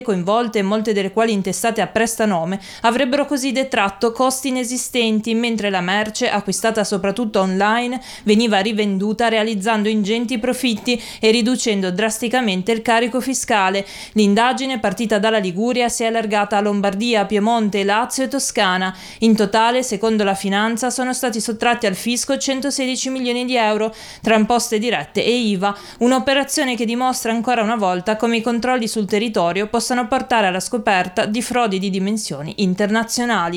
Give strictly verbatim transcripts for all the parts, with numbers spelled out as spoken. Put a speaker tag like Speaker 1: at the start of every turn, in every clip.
Speaker 1: coinvolte, molte delle quali intestate a prestanome, avrebbero così detratto costi inesistenti, mentre la merce, acquistata soprattutto online, veniva rivenduta realizzando ingenti profitti e riducendo drasticamente il carico fiscale. L'indagine, partita dalla Liguria, si è allargata a Lombardia, Piemonte, Lazio e Toscana. In totale, secondo la Finanza, sono stati sottratti al fisco centosedici milioni di euro tra imposte dirette e I V A, un'operazione che dimostra ancora una volta come i controlli sul territorio possono portare alla scoperta di frodi di dimensioni internazionali.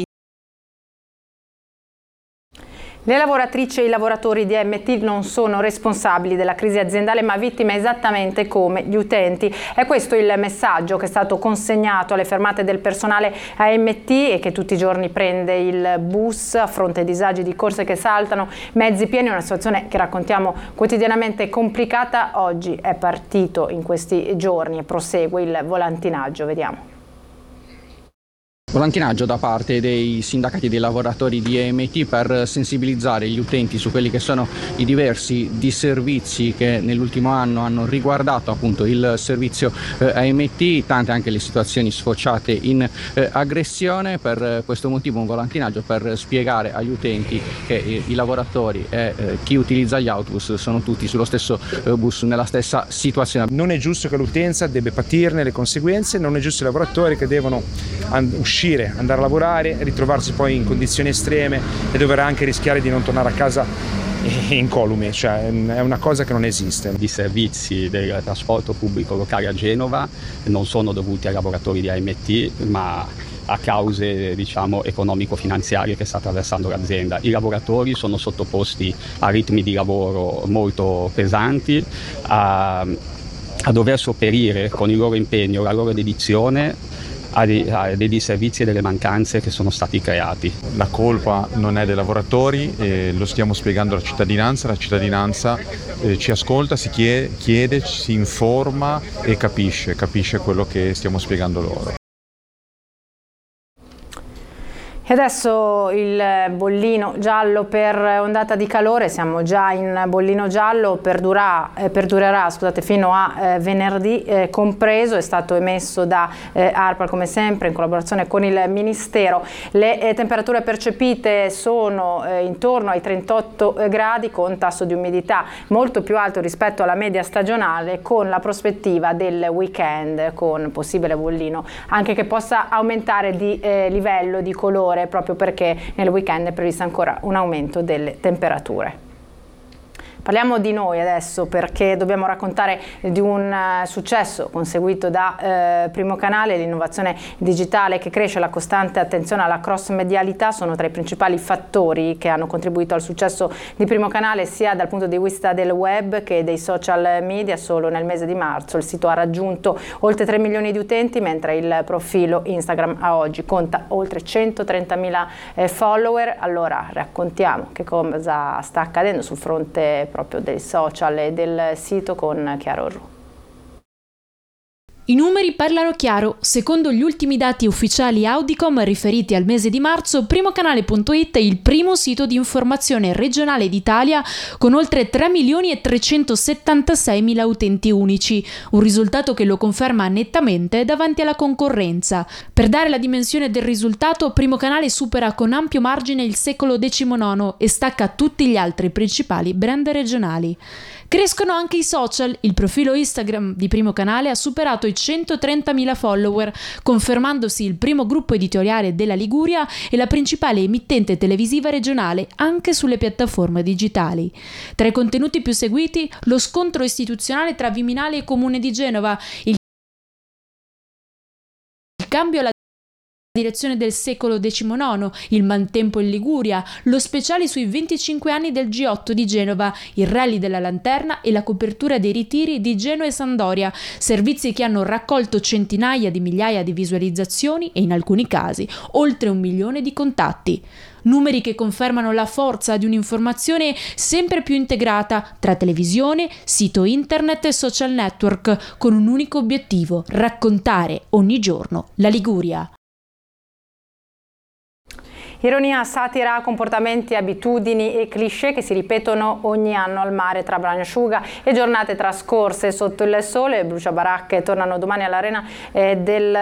Speaker 2: Le lavoratrici e i lavoratori di A M T non sono responsabili della crisi aziendale, ma vittime esattamente come gli utenti. È questo il messaggio che è stato consegnato alle fermate del personale A M T e che tutti i giorni prende il bus a fronte ai disagi di corse che saltano, mezzi pieni, una situazione che raccontiamo quotidianamente complicata. Oggi è partito in questi giorni e prosegue il volantinaggio. Vediamo.
Speaker 3: Volantinaggio da parte dei sindacati dei lavoratori di A M T per sensibilizzare gli utenti su quelli che sono i diversi disservizi che nell'ultimo anno hanno riguardato appunto il servizio eh, A M T, tante anche le situazioni sfociate in eh, aggressione. Per questo motivo un volantinaggio per spiegare agli utenti che eh, i lavoratori e eh, chi utilizza gli autobus sono tutti sullo stesso eh, bus, nella stessa situazione.
Speaker 4: Non è giusto che l'utenza debba patirne le conseguenze, non è giusto i lavoratori che devono uscire, andare a lavorare, ritrovarsi poi in condizioni estreme e dover anche rischiare di non tornare a casa incolume, cioè è una cosa che non esiste.
Speaker 5: I servizi del trasporto pubblico locale a Genova non sono dovuti ai lavoratori di A M T, ma a cause diciamo economico-finanziarie che sta attraversando l'azienda. I lavoratori sono sottoposti a ritmi di lavoro molto pesanti, a, a dover sopperire con il loro impegno, la loro dedizione a dei, a dei disservizi e delle mancanze che sono stati creati.
Speaker 6: La colpa non è dei lavoratori, eh, lo stiamo spiegando alla cittadinanza, la cittadinanza eh, ci ascolta, si chiede, chiede, si informa e capisce, capisce quello che stiamo spiegando loro.
Speaker 2: E adesso il bollino giallo per ondata di calore, siamo già in bollino giallo, perdurerà, eh, perdurerà scusate, fino a eh, venerdì eh, compreso, è stato emesso da eh, ARPAL come sempre in collaborazione con il Ministero. Le eh, temperature percepite sono eh, intorno ai trentotto gradi con tasso di umidità molto più alto rispetto alla media stagionale, con la prospettiva del weekend con possibile bollino anche che possa aumentare di eh, livello di colore, proprio perché nel weekend è previsto ancora un aumento delle temperature. Parliamo di noi adesso, perché dobbiamo raccontare di un uh, successo conseguito da uh, Primo Canale. L'innovazione digitale che cresce, la costante attenzione alla cross-medialità sono tra i principali fattori che hanno contribuito al successo di Primo Canale, sia dal punto di vista del web che dei social media. Solo nel mese di marzo il sito ha raggiunto oltre tre milioni di utenti, mentre il profilo Instagram a oggi conta oltre centotrentamila eh, follower. Allora raccontiamo che cosa sta accadendo sul fronte proprio dei social e del sito con Chiara Orru.
Speaker 7: I numeri parlano chiaro. Secondo gli ultimi dati ufficiali Audicom riferiti al mese di marzo, primocanale punto it è il primo sito di informazione regionale d'Italia con oltre tre milioni e trecentosettantaseimila utenti unici, un risultato che lo conferma nettamente davanti alla concorrenza. Per dare la dimensione del risultato, Primo Canale supera con ampio margine il secolo diciannove e stacca tutti gli altri principali brand regionali. Crescono anche i social. Il profilo Instagram di Primo Canale ha superato i centotrentamila follower, confermandosi il primo gruppo editoriale della Liguria e la principale emittente televisiva regionale anche sulle piattaforme digitali. Tra i contenuti più seguiti, lo scontro istituzionale tra Viminale e Comune di Genova, il cambio alla direzione del secolo diciannove, il maltempo in Liguria, lo speciale sui venticinque anni del G otto di Genova, il rally della lanterna e la copertura dei ritiri di Genoa e Sandoria, servizi che hanno raccolto centinaia di migliaia di visualizzazioni e in alcuni casi oltre un milione di contatti. Numeri che confermano la forza di un'informazione sempre più integrata tra televisione, sito internet e social network, con un unico obiettivo: raccontare ogni giorno la Liguria.
Speaker 2: Ironia, satira, comportamenti, abitudini e cliché che si ripetono ogni anno al mare tra bagnasciuga e giornate trascorse sotto il sole. Bruciabaracche tornano domani all'Arena eh, del